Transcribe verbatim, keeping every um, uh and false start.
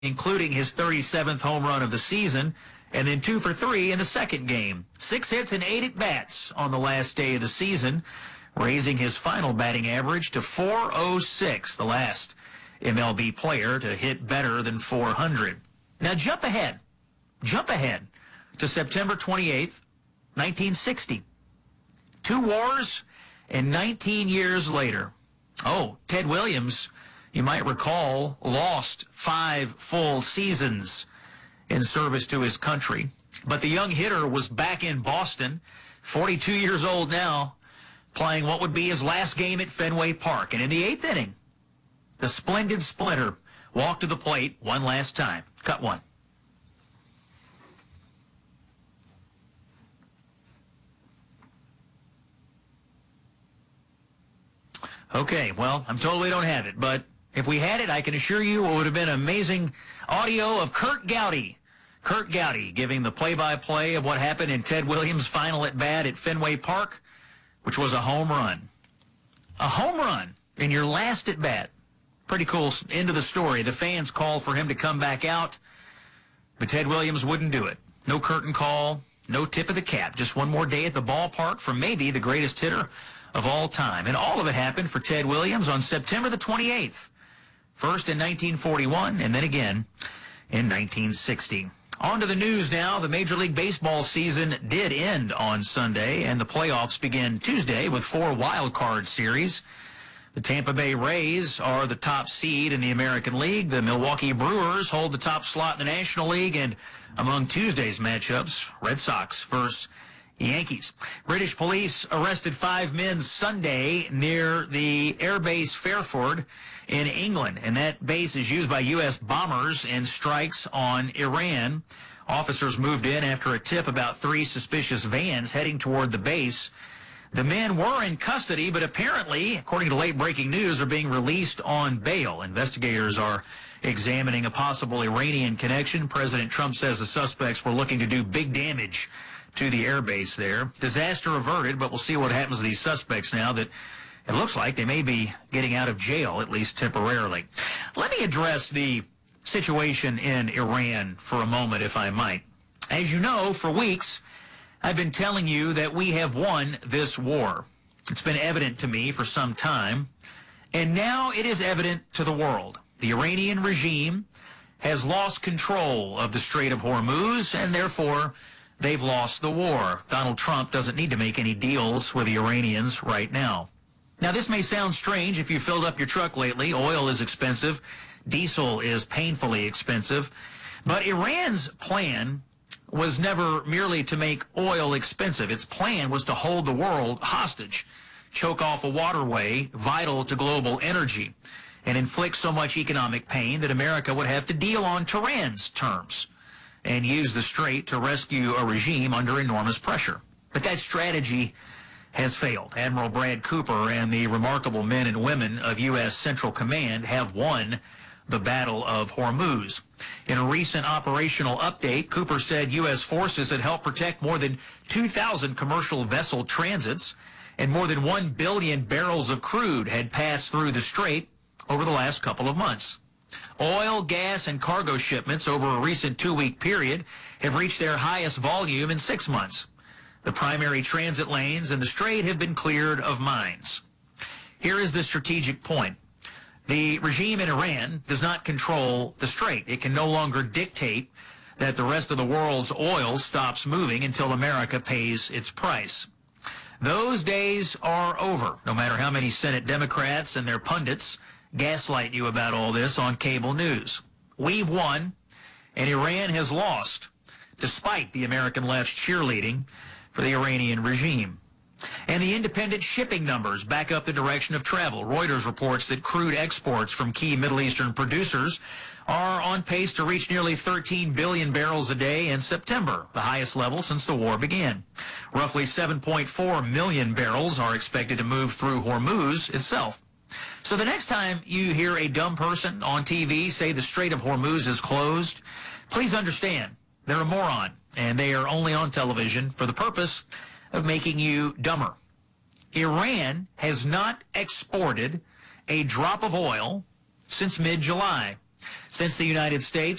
including his thirty-seventh home run of the season, and then two for three in the second game. Six hits and eight at-bats on the last day of the season, raising his final batting average to four oh six, the last M L B player to hit better than four hundred. Now jump ahead. Jump ahead to September twenty-eighth, nineteen sixty. Two wars and nineteen years later. Oh, Ted Williams, you might recall, lost five full seasons in service to his country. But the young hitter was back in Boston, forty-two years old now, playing what would be his last game at Fenway Park. And in the eighth inning, the splendid Splinter walked to the plate one last time. Cut one. Okay, well, I'm told we don't have it, but if we had it, I can assure you it would have been amazing audio of Curt Gowdy. Curt Gowdy giving the play-by-play of what happened in Ted Williams' final at-bat at Fenway Park, which was a home run. A home run in your last at-bat. Pretty cool end of the story. The fans called for him to come back out, but Ted Williams wouldn't do it. No curtain call, no tip of the cap. Just one more day at the ballpark for maybe the greatest hitter of all time. And all of it happened for Ted Williams on September the twenty-eighth. First in nineteen forty-one, and then again in nineteen sixty. On to the news now. The Major League Baseball season did end on Sunday, and the playoffs begin Tuesday with four wild card series. The Tampa Bay Rays are the top seed in the American League. The Milwaukee Brewers hold the top slot in the National League. And among Tuesday's matchups, Red Sox versus Yankees. British police arrested five men Sunday near the airbase Fairford in England, and that base is used by U S bombers in strikes on Iran. Officers moved in after a tip about three suspicious vans heading toward the base. The men were in custody, but apparently, according to late-breaking news, are being released on bail. Investigators are examining a possible Iranian connection. President Trump says the suspects were looking to do big damage to the airbase there. Disaster averted, but we'll see what happens to these suspects now that it looks like they may be getting out of jail, at least temporarily. Let me address the situation in Iran for a moment, if I might. As you know, for weeks, I've been telling you that we have won this war. It's been evident to me for some time, and now it is evident to the world. The Iranian regime has lost control of the Strait of Hormuz, and therefore they've lost the war. Donald Trump doesn't need to make any deals with the Iranians right now. Now, this may sound strange if you filled up your truck lately. Oil is expensive. Diesel is painfully expensive. But Iran's plan was never merely to make oil expensive. Its plan was to hold the world hostage, choke off a waterway vital to global energy, and inflict so much economic pain that America would have to deal on Tehran's terms and use the strait to rescue a regime under enormous pressure. But that strategy has failed. Admiral Brad Cooper and the remarkable men and women of U S Central Command have won the Battle of Hormuz. In a recent operational update, Cooper said U S forces had helped protect more than two thousand commercial vessel transits, and more than one billion barrels of crude had passed through the strait over the last couple of months. Oil, gas, and cargo shipments over a recent two-week period have reached their highest volume in six months. The primary transit lanes in the strait have been cleared of mines. Here is the strategic point. The regime in Iran does not control the strait. It can no longer dictate that the rest of the world's oil stops moving until America pays its price. Those days are over, no matter how many Senate Democrats and their pundits gaslight you about all this on cable news. We've won, and Iran has lost, despite the American left's cheerleading for the Iranian regime. And the independent shipping numbers back up the direction of travel. Reuters reports that crude exports from key Middle Eastern producers are on pace to reach nearly thirteen billion barrels a day in September, the highest level since the war began. Roughly seven point four million barrels are expected to move through Hormuz itself. So the next time you hear a dumb person on T V say the Strait of Hormuz is closed, please understand they're a moron, and they are only on television for the purpose of making you dumber. Iran has not exported a drop of oil since mid-July. Since the United States